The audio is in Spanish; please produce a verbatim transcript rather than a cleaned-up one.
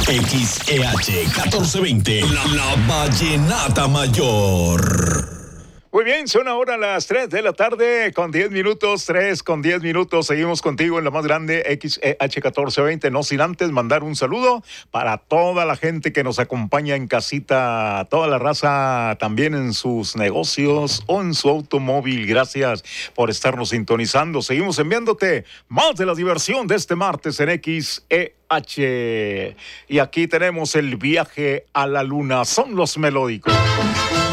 X E H catorce veinte, la, la Vallenata Mayor. Muy bien, son ahora las tres de la tarde con diez minutos, tres con diez minutos. Seguimos contigo en la más grande X E H catorce veinte. No sin antes mandar un saludo para toda la gente que nos acompaña en casita, toda la raza también en sus negocios o en su automóvil. Gracias por estarnos sintonizando. Seguimos enviándote más de la diversión de este martes en X E H. Y aquí tenemos el viaje a la luna. Son los melódicos.